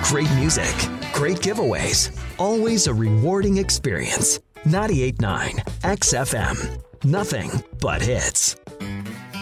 Great music, great giveaways, always a rewarding experience. 98.9 XFM. Nothing but hits.